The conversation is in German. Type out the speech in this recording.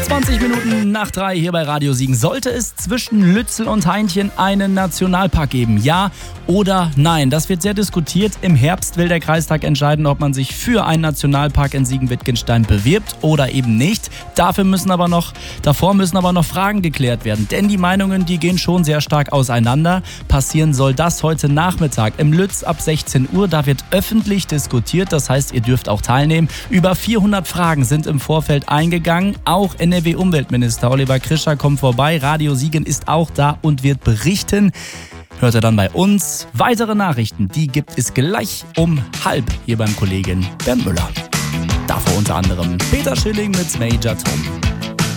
20 Minuten nach 3 hier bei Radio Siegen. Sollte es zwischen Lützel und Hainchen einen Nationalpark geben? Ja oder nein? Das wird sehr diskutiert. Im Herbst will der Kreistag entscheiden, ob man sich für einen Nationalpark in Siegen-Wittgenstein bewirbt oder eben nicht. Davor müssen aber noch Fragen geklärt werden. Denn die Meinungen, die gehen schon sehr stark auseinander. Passieren soll das heute Nachmittag im Lütz ab 16 Uhr. Da wird öffentlich diskutiert. Das heißt, ihr dürft auch teilnehmen. Über 400 Fragen sind im Vorfeld eingegangen. Auch NRW-Umweltminister Oliver Krischer kommt vorbei. Radio Siegen ist auch da und wird berichten. Hört ihr dann bei uns. Weitere Nachrichten, die gibt es gleich um 12:30 hier beim Kollegen Bernd Müller. Davor unter anderem Peter Schilling mit Major Tom.